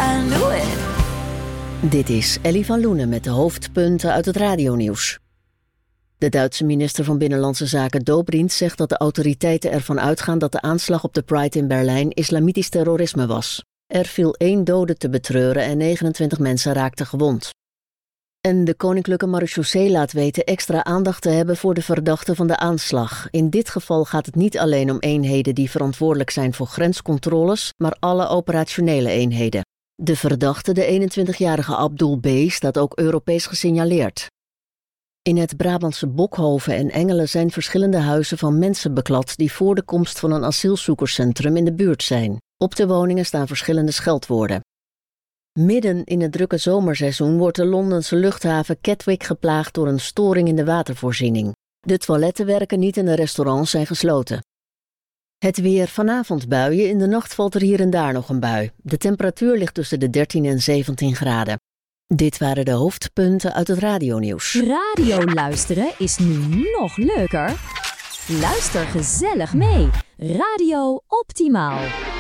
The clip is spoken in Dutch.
I knew it. Dit is Ellie van Loenen met de hoofdpunten uit het radionieuws. De Duitse minister van Binnenlandse Zaken Dobrindt zegt dat de autoriteiten ervan uitgaan dat de aanslag op de Pride in Berlijn islamitisch terrorisme was. Er viel 1 dode te betreuren en 29 mensen raakten gewond. En de Koninklijke Marechaussee laat weten extra aandacht te hebben voor de verdachten van de aanslag. In dit geval gaat het niet alleen om eenheden die verantwoordelijk zijn voor grenscontroles, maar alle operationele eenheden. De verdachte, de 21-jarige Abdul B., staat ook Europees gesignaleerd. In het Brabantse Bokhoven en Engelen zijn verschillende huizen van mensen beklad die voor de komst van een asielzoekerscentrum in de buurt zijn. Op de woningen staan verschillende scheldwoorden. Midden in het drukke zomerseizoen wordt de Londense luchthaven Gatwick geplaagd door een storing in de watervoorziening. De toiletten werken niet en de restaurants zijn gesloten. Het weer: vanavond buien, in de nacht valt er hier en daar nog een bui. De temperatuur ligt tussen de 13 en 17 graden. Dit waren de hoofdpunten uit het radionieuws. Radio luisteren is nu nog leuker. Luister gezellig mee. Radio Optimaal.